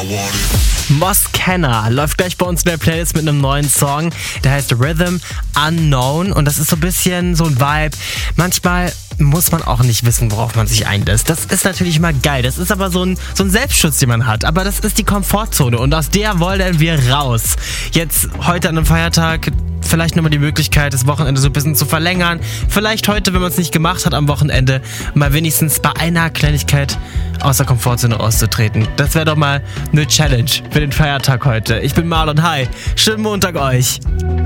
Moss Kenner läuft gleich bei uns in der Playlist mit einem neuen Song, der heißt Rhythm Unknown und das ist so ein bisschen so ein Vibe. Manchmal muss man auch nicht wissen, worauf man sich einlässt. Das ist natürlich immer geil. Das ist aber so ein Selbstschutz, den man hat. Aber das ist die Komfortzone und aus der wollen wir raus. Jetzt heute an einem Feiertag vielleicht nochmal die Möglichkeit, das Wochenende so ein bisschen zu verlängern. Vielleicht heute, wenn man es nicht gemacht hat am Wochenende, mal wenigstens bei einer Kleinigkeit aus der Komfortzone auszutreten. Das wäre doch mal eine Challenge für den Feiertag heute. Ich bin Marlon, hi. Schönen Montag euch.